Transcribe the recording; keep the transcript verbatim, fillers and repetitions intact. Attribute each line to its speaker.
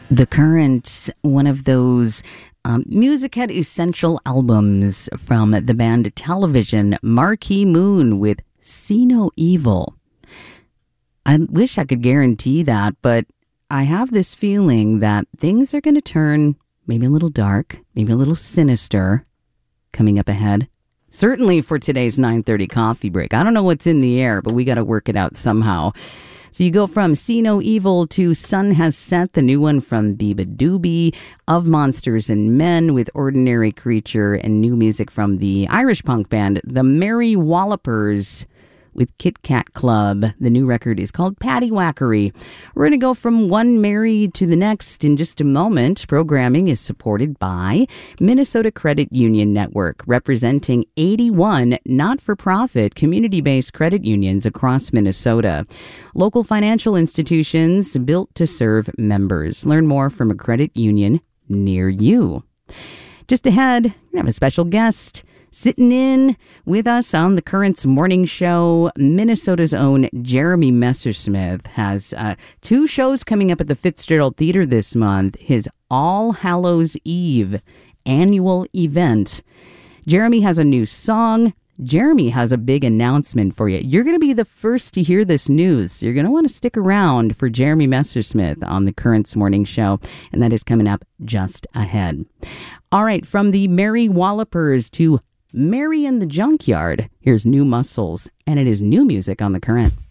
Speaker 1: The Current, one of those um, Musichead Essential albums from the band Television, Marquee Moon with See No Evil. I wish I could guarantee that, but I have this feeling that things are going to turn maybe a little dark, maybe a little sinister coming up ahead. Certainly for today's nine thirty coffee break. I don't know what's in the air, but we got to work it out somehow. So you go from See No Evil to Sun Has Set, the new one from Biba Doobie, Of Monsters and Men with Ordinary Creature, and new music from the Irish punk band The Merry Wallopers with Kit Kat Club. The new record is called Paddywhackery. We're going to go from one Merry to the next in just a moment. Programming is supported by Minnesota Credit Union Network, representing eighty-one not-for-profit community-based credit unions across Minnesota. Local financial institutions built to serve members. Learn more from a credit union near you. Just ahead, we have a special guest sitting in with us on the Currents Morning Show. Minnesota's own Jeremy Messersmith has uh, two shows coming up at the Fitzgerald Theater this month. His All Hallows Eve annual event. Jeremy has a new song. Jeremy has a big announcement for you. You're going to be the first to hear this news. You're going to want to stick around for Jeremy Messersmith on the Currents Morning Show, and that is coming up just ahead. All right, from the Merry Wallopers to Mary in the Junkyard, here's New Muscles, and it is new music on The Current.